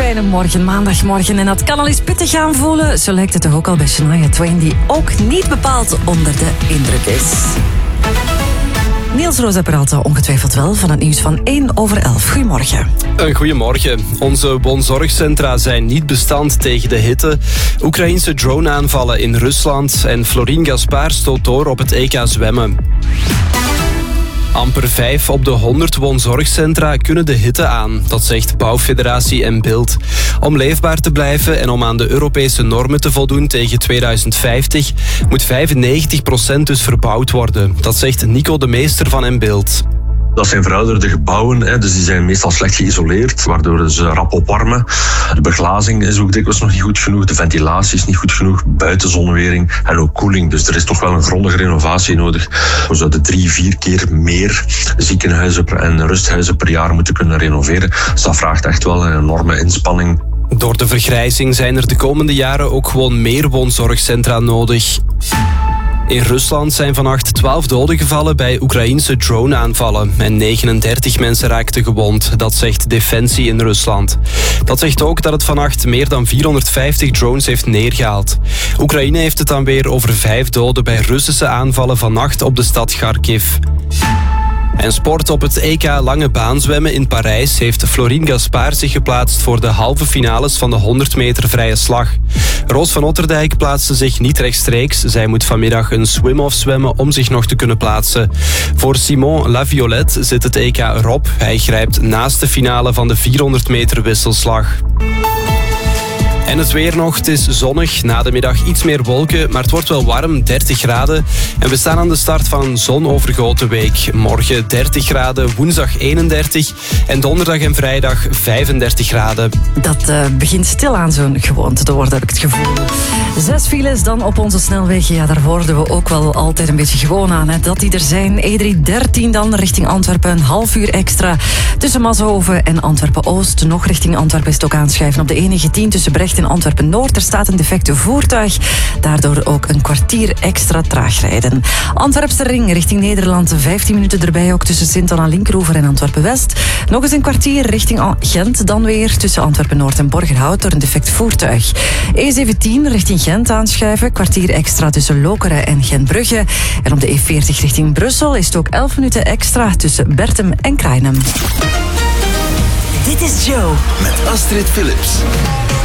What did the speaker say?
fijne morgen, maandagmorgen. En dat kan al eens pittig gaan voelen. Zo lijkt het toch ook al bij Shania Twain, die ook niet bepaald onder de indruk is. Niels Rosa Peralta ongetwijfeld wel van het nieuws van 11:01. Goedemorgen. Een goedemorgen. Onze woonzorgcentra zijn niet bestand tegen de hitte. Oekraïense droneaanvallen in Rusland en Florien Gaspard stoot door op het EK zwemmen. Amper 5 op de 100 woonzorgcentra kunnen de hitte aan. Dat zegt Bouwfederatie en Bild. Om leefbaar te blijven en om aan de Europese normen te voldoen tegen 2050... moet 95% dus verbouwd worden. Dat zegt Nico de Meester van en Bild. Dat zijn verouderde gebouwen, dus die zijn meestal slecht geïsoleerd, waardoor ze rap opwarmen. De beglazing is ook dikwijls nog niet goed genoeg, de ventilatie is niet goed genoeg, buitenzonnewering en ook koeling. Dus er is toch wel een grondige renovatie nodig. We zouden 3-4 keer meer ziekenhuizen en rusthuizen per jaar moeten kunnen renoveren. Dus dat vraagt echt wel een enorme inspanning. Door de vergrijzing zijn er de komende jaren ook gewoon meer woonzorgcentra nodig. In Rusland zijn vannacht 12 doden gevallen bij Oekraïense droneaanvallen en 39 mensen raakten gewond. Dat zegt Defensie in Rusland. Dat zegt ook dat het vannacht meer dan 450 drones heeft neergehaald. Oekraïne heeft het dan weer over 5 doden bij Russische aanvallen vannacht op de stad Kharkiv. En sport op het EK lange baan zwemmen in Parijs heeft Florien Gaspard zich geplaatst voor de halve finales van de 100 meter vrije slag. Roos van Otterdijk plaatste zich niet rechtstreeks. Zij moet vanmiddag een swim-off zwemmen om zich nog te kunnen plaatsen. Voor Simon Laviolette zit het EK erop. Hij grijpt naast de finale van de 400 meter wisselslag. En het weer nog, het is zonnig, na de middag iets meer wolken, maar het wordt wel warm, 30 graden. En we staan aan de start van een zonovergoten week. Morgen 30 graden, woensdag 31 en donderdag en vrijdag 35 graden. Dat begint stilaan zo'n gewoonte te worden, heb ik het gevoel. 6 files dan op onze snelweg, ja, daar worden we ook wel altijd een beetje gewoon aan. Hè, dat die er zijn. E313 dan richting Antwerpen, een half uur extra. Tussen Maashoven en Antwerpen-Oost. Nog richting Antwerpen is het ook aanschuiven op de E19 tussen Brecht in Antwerpen-Noord. Er staat een defecte voertuig. Daardoor ook een kwartier extra traag rijden. Antwerpse ring richting Nederland. 15 minuten erbij ook tussen Sint-Anna-Linkeroever en Antwerpen-West. Nog eens een kwartier richting Gent. Dan weer tussen Antwerpen-Noord en Borgerhout door een defect voertuig. E17 richting Gent aanschuiven. Kwartier extra tussen Lokeren en Gentbrugge. En op de E40 richting Brussel is het ook 11 minuten extra tussen Bertem en Krainem. Dit is Joe met Astrid Philips.